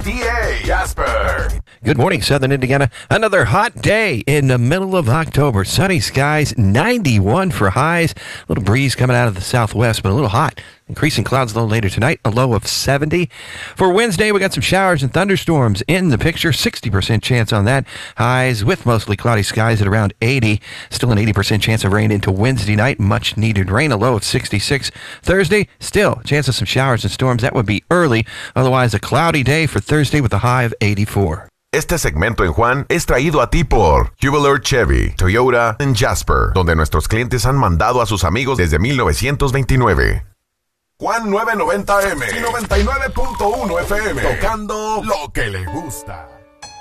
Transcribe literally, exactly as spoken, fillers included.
D A, Jasper. Good morning, Southern Indiana. Another hot day in the middle of October. Sunny skies, ninety-one for highs. A little breeze coming out of the southwest, but a little hot. Increasing clouds a little later tonight, a low of seventy. For Wednesday, we got some showers and thunderstorms in the picture. sixty percent chance on that. Highs with mostly cloudy skies at around eighty. Still an eighty percent chance of rain into Wednesday night. Much needed rain, a low of sixty-six. Thursday, still a chance of some showers and storms. That would be early. Otherwise, a cloudy day for Thursday with a high of eighty-four. Este segmento en Juan es traído a ti por Jubilee Chevy, Toyota en Jasper, donde nuestros clientes han mandado a sus amigos desde mil novecientos veintinueve. Juan nueve noventa M y noventa y nueve punto uno F M, tocando lo que le gusta.